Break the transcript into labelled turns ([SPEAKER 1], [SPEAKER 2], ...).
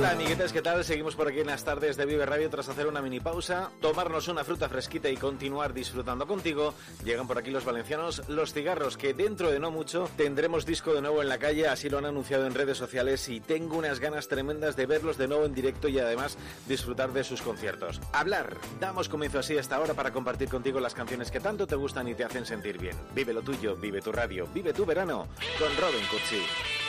[SPEAKER 1] Hola amiguetes, ¿qué tal? Seguimos por aquí en las tardes de Vive Radio tras hacer una mini pausa, tomarnos una fruta fresquita y continuar disfrutando contigo. Llegan por aquí los valencianos Los Cigarros, que dentro de no mucho tendremos disco de nuevo en la calle, así lo han anunciado en redes sociales y tengo unas ganas tremendas de verlos de nuevo en directo y además disfrutar de sus conciertos. Hablar, damos comienzo así a esta hora para compartir contigo las canciones que tanto te gustan y te hacen sentir bien. Vive lo tuyo, vive tu radio, vive tu verano con Robin Cursi.